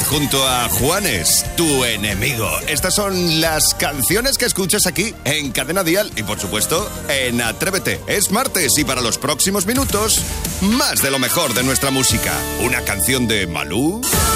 López junto a Juanes, tu enemigo. Estas son las canciones que escuchas aquí en Cadena Dial y, por supuesto, en Atrévete. Es martes y para los próximos minutos, más de lo mejor de nuestra música. Una canción de Malú.